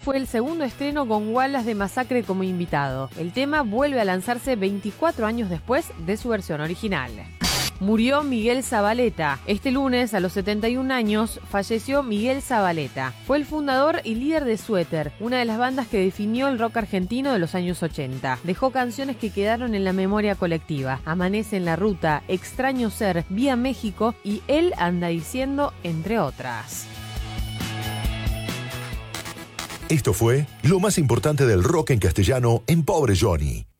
fue el segundo estreno con Wallace de Masacre como invitado. El tema vuelve a lanzarse 24 años después de su versión original. Murió Miguel Zavaleta. Este lunes, a los 71 años, falleció Miguel Zavaleta. Fue el fundador y líder de Suéter, una de las bandas que definió el rock argentino de los años 80. Dejó canciones que quedaron en la memoria colectiva: Amanece en la ruta, Extraño ser, Vía México y Él anda diciendo, entre otras. Esto fue lo más importante del rock en castellano en Pobre Johnny.